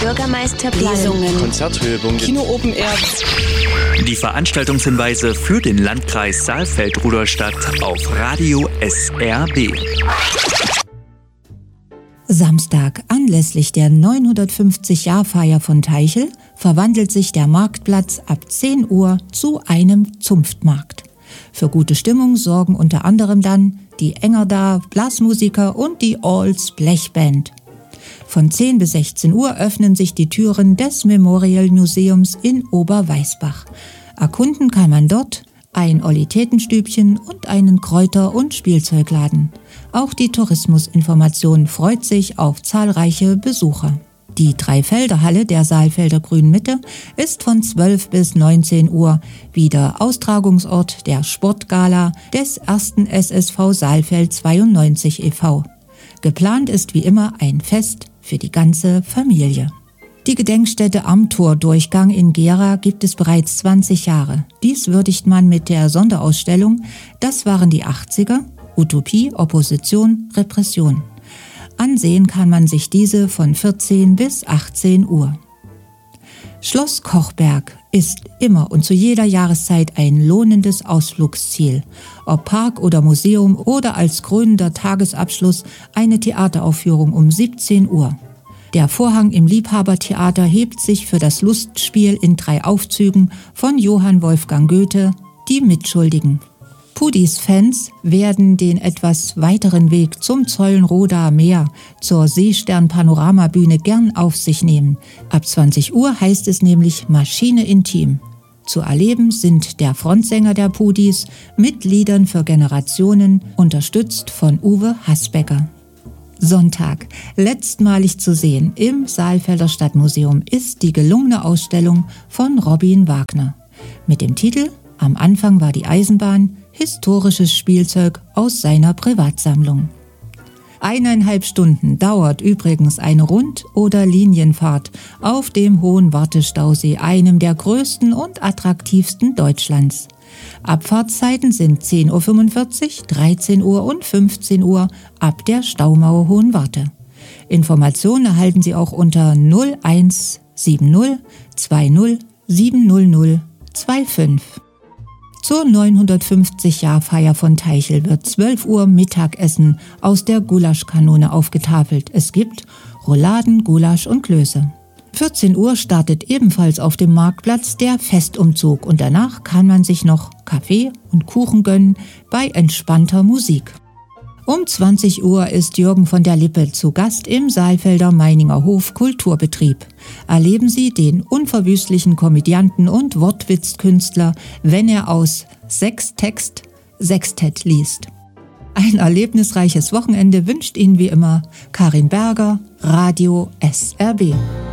Bürgermeisterplanungen, Konzerthöhepunkte, Kino Open Air. Die Veranstaltungshinweise für den Landkreis Saalfeld-Rudolstadt auf Radio SRB. Samstag, anlässlich der 950-Jahr-Feier von Teichel, verwandelt sich der Marktplatz ab 10 Uhr zu einem Zunftmarkt. Für gute Stimmung sorgen unter anderem dann die Engerda Blasmusiker und die Alls Blechband. Von 10 bis 16 Uhr öffnen sich die Türen des Memorial Museums in Oberweißbach. Erkunden kann man dort ein Olitätenstübchen und einen Kräuter- und Spielzeugladen. Auch die Tourismusinformation freut sich auf zahlreiche Besucher. Die Dreifelderhalle der Saalfelder Grünen Mitte ist von 12 bis 19 Uhr wieder Austragungsort der Sportgala des 1. SSV Saalfeld 92 e.V. Geplant ist wie immer ein Fest für die ganze Familie. Die Gedenkstätte am Tordurchgang in Gera gibt es bereits 20 Jahre. Dies würdigt man mit der Sonderausstellung Das waren die 80er, Utopie, Opposition, Repression. Ansehen kann man sich diese von 14 bis 18 Uhr. Schloss Kochberg ist immer und zu jeder Jahreszeit ein lohnendes Ausflugsziel. Ob Park oder Museum oder als krönender Tagesabschluss eine Theateraufführung um 17 Uhr. Der Vorhang im Liebhabertheater hebt sich für das Lustspiel in 3 Aufzügen von Johann Wolfgang Goethe, Die Mitschuldigen. Pudis-Fans werden den etwas weiteren Weg zum Zeulenrodaer Meer zur Seestern-Panoramabühne gern auf sich nehmen. Ab 20 Uhr heißt es nämlich Maschine Intim. Zu erleben sind der Frontsänger der Pudis mit Liedern für Generationen, unterstützt von Uwe Hasbecker. Sonntag, letztmalig zu sehen im Saalfelder Stadtmuseum, ist die gelungene Ausstellung von Robin Wagner. Mit dem Titel Am Anfang war die Eisenbahn, historisches Spielzeug aus seiner Privatsammlung. 1,5 Stunden dauert übrigens eine Rund- oder Linienfahrt auf dem Hohen Wartestausee, einem der größten und attraktivsten Deutschlands. Abfahrtszeiten sind 10:45 Uhr, 13 Uhr und 15 Uhr ab der Staumauer Hohenwarte. Informationen erhalten Sie auch unter 0170 20 700 25. Zur 950-Jahr-Feier von Teichel wird 12 Uhr Mittagessen aus der Gulaschkanone aufgetafelt. Es gibt Rouladen, Gulasch und Klöße. 14 Uhr startet ebenfalls auf dem Marktplatz der Festumzug und danach kann man sich noch Kaffee und Kuchen gönnen bei entspannter Musik. Um 20 Uhr ist Jürgen von der Lippe zu Gast im Saalfelder Meininger Hof Kulturbetrieb. Erleben Sie den unverwüstlichen Komödianten und Wortwitzkünstler, wenn er aus Sextext Sextett liest. Ein erlebnisreiches Wochenende wünscht Ihnen wie immer Karin Berger, Radio SRB.